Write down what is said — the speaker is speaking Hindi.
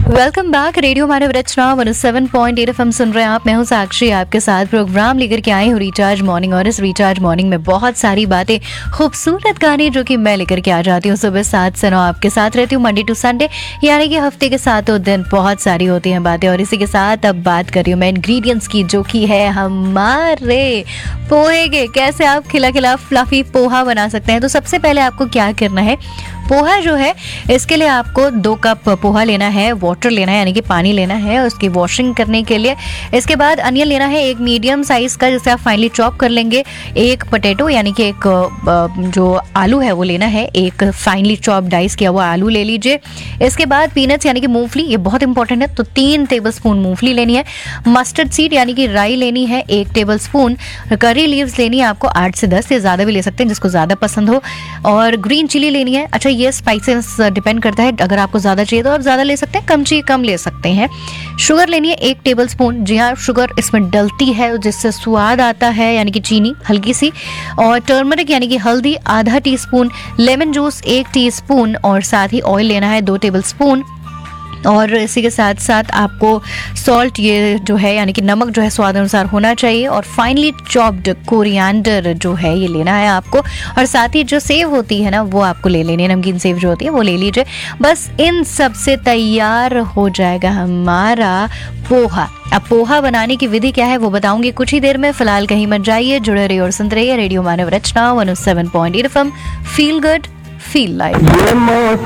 Welcome back. रेडियो मानव रचना 107.8 FM सुन रहे हैं आप। मैं हूं साक्षी, आपके साथ प्रोग्राम लेकर के आई हूं रिचार्ज मॉर्निंग। और इस रिचार्ज मॉर्निंग में बहुत सारी बातें, खूबसूरत गाने जो कि मैं लेकर के आ जाती हूँ सुबह 7 से 9। आपके साथ रहती हूँ मंडे टू संडे, यानी कि हफ्ते के 7 दिन। बहुत सारी होती हैं बातें। और इसी के साथ अब बात कर रही हूँ मैं इंग्रेडिएंट्स की, जो कि है हमारे पोहे के। कैसे आप खिला खिला फ्लफी पोहा बना सकते हैं। तो सबसे पहले आपको क्या करना है, पोहा जो है इसके लिए आपको 2 कप पोहा लेना है, वाटर लेना है यानी कि पानी लेना है उसकी वॉशिंग करने के लिए। इसके बाद अनियन लेना है 1 मीडियम साइज का, जिसे आप फाइनली चॉप कर लेंगे। 1 पोटैटो यानी कि एक जो आलू है वो लेना है, 1 फाइनली चॉप डाइस किया हुआ आलू ले लीजिए। इसके बाद पीनट्स यानी कि मूंगफली, ये बहुत इंपॉर्टेंट है, तो 3 टेबलस्पून मूंगफली लेनी है। मस्टर्ड सीड यानी कि राई लेनी है 1 टेबलस्पून। करी लीव्स लेनी है आपको 8 से 10, या ज़्यादा भी ले सकते हैं जिसको ज़्यादा पसंद हो। और ग्रीन चिली लेनी है। अच्छा, ये स्पाइसेस डिपेंड करता है, अगर आपको ज़्यादा चाहिए तो आप ज़्यादा ले सकते हैं, कम चाहिए कम ले सकते हैं। शुगर लेनी है 1 टेबलस्पून। जी हाँ, शुगर इसमें डलती है जिससे स्वाद आता है, यानी कि चीनी हल्की सी। और टर्मरिक यानी कि हल्दी आधा टीस्पून। Lemon juice 1 teaspoon. और साथ ही ऑयल लेना है 2 टेबलस्पून। और इसी के साथ साथ आपको सॉल्ट, ये जो है यानी कि नमक जो है स्वाद अनुसार होना चाहिए। और फाइनली चॉप्ड कोरिएंडर जो है ये लेना है आपको। और साथ ही जो सेव होती है ना, वो आपको ले लेनी है, नमकीन सेव जो होती है वो ले लीजिए। बस इन सब से तैयार हो जाएगा हमारा पोहा। अब पोहा बनाने की विधि क्या है वो बताऊंगी कुछ ही देर में। फिलहाल कहीं मत जाइए, जुड़े रहिए और सुनते रहिए रेडियो मानव रचना 107.8 FM। Feel good, feel live.